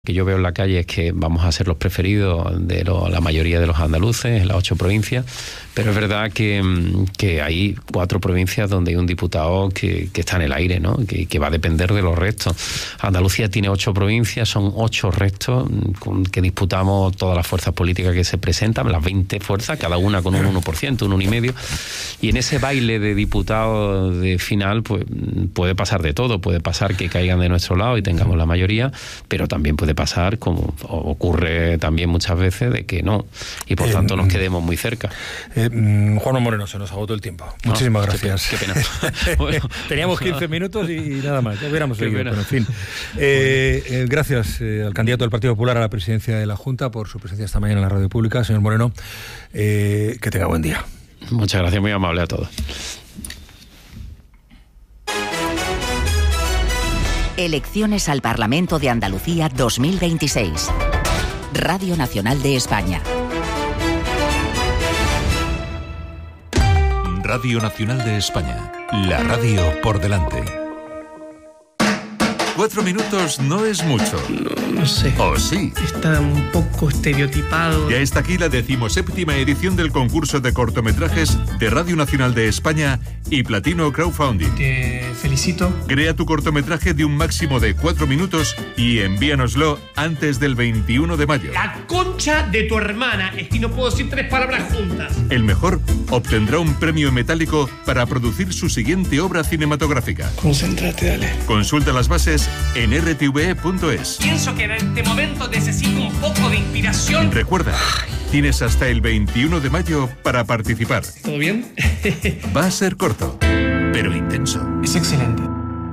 que yo veo en la calle es que vamos a ser los preferidos de la mayoría de los andaluces en las 8 provincias, pero es verdad que hay 4 provincias donde hay un diputado que está en el aire, ¿no? Que va a depender de los restos. Andalucía tiene 8 provincias, son 8 restos que disputamos todas las fuerzas políticas que se presentan, las 20 fuerzas, cada una con un 1%, un 1,5%, y en ese baile de diputados de final pues puede pasar de todo, puede pasar que caigan de nuestro lado y tengamos la mayoría, pero también puede pasar, como ocurre también muchas veces, de que no, y por tanto nos quedemos muy cerca. Juanma Moreno, se nos agotó el tiempo. Muchísimas gracias. Qué pena. Bueno, teníamos 15 minutos y nada más, ya hubiéramos seguido, pero en fin. Gracias al candidato del Partido Popular a la presidencia de la Junta por su presencia esta mañana en la radio pública, señor Moreno. Que tenga buen día. Muchas gracias, muy amable a todos. Elecciones al Parlamento de Andalucía 2026. Radio Nacional de España. Radio Nacional de España. La radio por delante. 4 minutos no es mucho. No sé. ¿O sí? Está un poco estereotipado. Ya está aquí la 17ª edición del concurso de cortometrajes de Radio Nacional de España y Platino Crowdfunding. Te felicito. Crea tu cortometraje de un máximo de 4 minutos y envíanoslo antes del 21 de mayo. La concha de tu hermana. Es que no puedo decir 3 palabras juntas. El mejor obtendrá un premio metálico para producir su siguiente obra cinematográfica. Concéntrate, dale. Consulta las bases en rtve.es. Pienso que en este momento necesito un poco de inspiración. Recuerda, tienes hasta el 21 de mayo para participar. ¿Todo bien? Va a ser corto, pero intenso. Es excelente.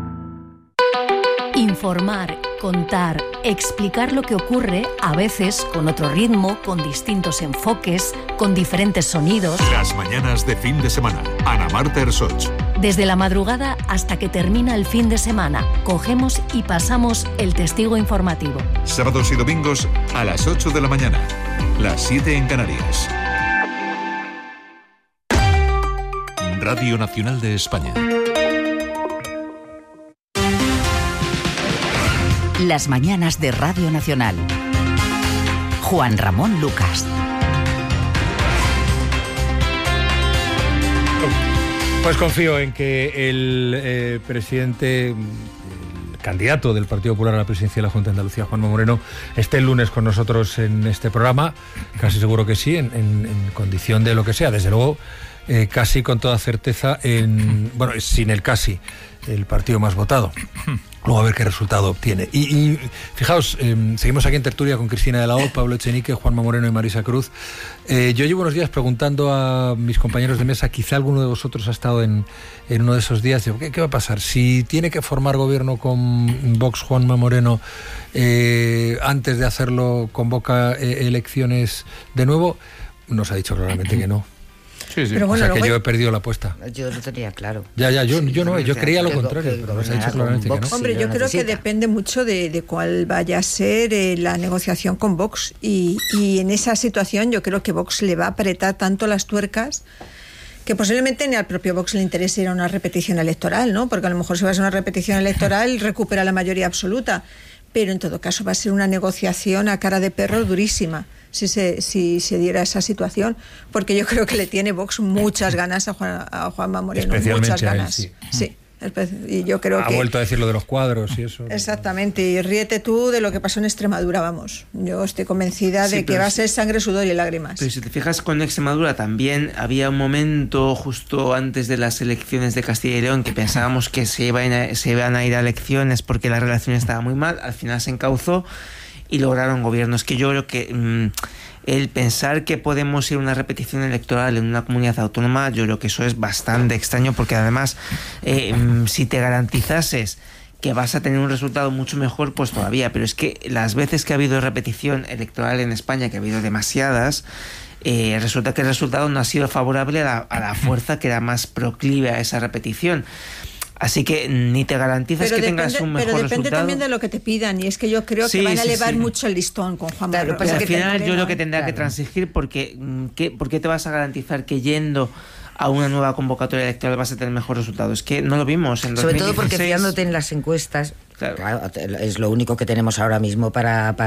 Informar, contar, explicar lo que ocurre, a veces con otro ritmo, con distintos enfoques, con diferentes sonidos. Las mañanas de fin de semana. Ana Marta Ersoch. Desde la madrugada hasta que termina el fin de semana, cogemos y pasamos el testigo informativo. Sábados y domingos a las 8 de la mañana. Las 7 en Canarias. Radio Nacional de España. Las mañanas de Radio Nacional. Juan Ramón Lucas. Pues confío en que el presidente, el candidato del Partido Popular a la presidencia de la Junta de Andalucía, Juanma Moreno, esté el lunes con nosotros en este programa. Casi seguro que sí, en condición de lo que sea. Desde luego, casi con toda certeza, sin el casi, el partido más votado. Luego a ver qué resultado obtiene. Y fijaos, seguimos aquí en tertulia con Cristina de la O, Pablo Echenique, Juanma Moreno y Marisa Cruz. Yo llevo unos días preguntando a mis compañeros de mesa, quizá alguno de vosotros ha estado en uno de esos días, digo, ¿qué va a pasar? Si tiene que formar gobierno con Vox, Juanma Moreno, antes de hacerlo convoca elecciones de nuevo, nos ha dicho claramente que no. Sí. Pero bueno, o sea que yo he perdido la apuesta. Yo lo tenía claro. Yo creía lo contrario, pero nos ha dicho claramente que no. Hombre, yo creo que depende mucho de cuál vaya a ser la negociación con Vox y en esa situación yo creo que Vox le va a apretar tanto las tuercas que posiblemente ni al propio Vox le interese ir a una repetición electoral, ¿no? Porque a lo mejor si va a ser una repetición electoral recupera la mayoría absoluta, pero en todo caso va a ser una negociación a cara de perro durísima. Si se diera esa situación, porque yo creo que le tiene Vox muchas ganas a Juanma Moreno, muchas ganas. Él, sí. Y yo creo que ha vuelto a decir lo de los cuadros y eso. Exactamente, y ríete tú de lo que pasó en Extremadura, vamos. Yo estoy convencida de que va a ser sangre, sudor y lágrimas. Pero si te fijas, con Extremadura también había un momento justo antes de las elecciones de Castilla y León que pensábamos que se iban a ir a elecciones porque la relación estaba muy mal. Al final se encauzó y lograron gobiernos. Que yo creo que el pensar que podemos ir a una repetición electoral en una comunidad autónoma, yo creo que eso es bastante extraño, porque además si te garantizases que vas a tener un resultado mucho mejor, pues todavía, pero es que las veces que ha habido repetición electoral en España, que ha habido demasiadas, resulta que el resultado no ha sido favorable a la fuerza que era más proclive a esa repetición. Así que ni te garantizas que tengas un mejor resultado. Pero depende también de lo que te pidan, y es que yo creo que van a elevar mucho el listón con Juan Moreno. Pero al final yo creo que tendrá que transigir, porque ¿por qué te vas a garantizar que yendo a una nueva convocatoria electoral vas a tener mejor resultado? Es que no lo vimos en 2016. Sobre todo porque fiándote en las encuestas, Claro. Claro, es lo único que tenemos ahora mismo para